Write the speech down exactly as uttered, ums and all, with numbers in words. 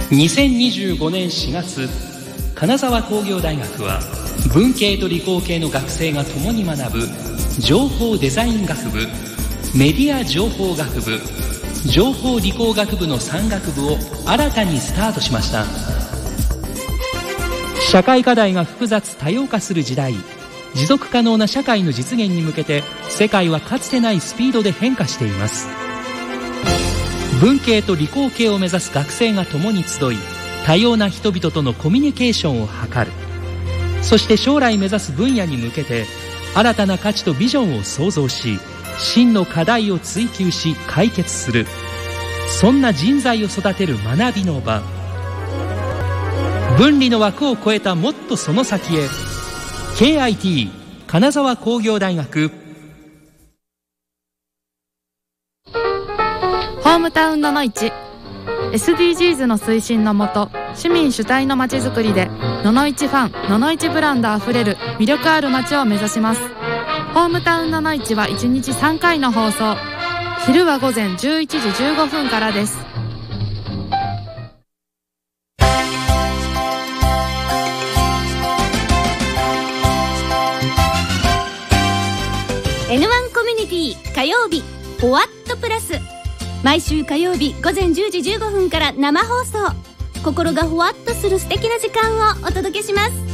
にせんにじゅうごねんしがつ、金沢工業大学は文系と理工系の学生が共に学ぶ情報デザイン学部、メディア情報学部、情報理工学部のさん学部を新たにスタートしました。社会課題が複雑多様化する時代、持続可能な社会の実現に向けて世界はかつてないスピードで変化しています。文系と理工系を目指す学生が共に集い、多様な人々とのコミュニケーションを図る。そして将来目指す分野に向けて新たな価値とビジョンを創造し、真の課題を追求し解決する、そんな人材を育てる学びの場。分離の枠を超えたもっとその先へ。 ケーアイティー 金沢工業大学。 ホームタウンののいち エスディージーズ の推進のもと、市民主体の街づくりでののいちファン、ののいちブランドあふれる魅力ある街を目指します。ホームタウンののいちはいちにちさんかいの放送、昼は午前じゅういちじじゅうごふんからです。 エヌワン コミュニティ火曜日ほわっとプラス、毎週火曜日午前じゅうじじゅうごふんから生放送、心がほわっとする素敵な時間をお届けします。